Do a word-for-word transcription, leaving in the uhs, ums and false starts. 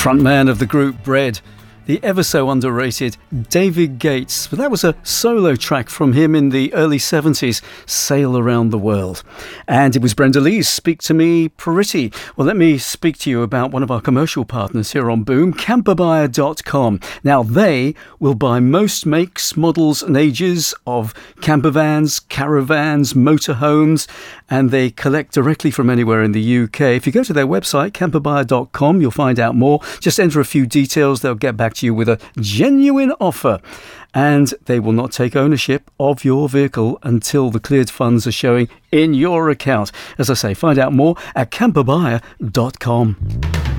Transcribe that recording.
Frontman of the group Bread, the ever so underrated David Gates. But that was a solo track from him in the early seventies, Sail Around the World. And it was Brenda Lee's Speak to Me Pretty. Well, let me speak to you about one of our commercial partners here on Boom, camper buyer dot com. Now, they will buy most makes, models and ages of camper vans, caravans, motorhomes, and they collect directly from anywhere in the U K. If you go to their website, camper buyer dot com, you'll find out more. Just enter a few details. They'll get back to you with a genuine offer, and they will not take ownership of your vehicle until the cleared funds are showing in your account. As I say, find out more at camper buyer dot com.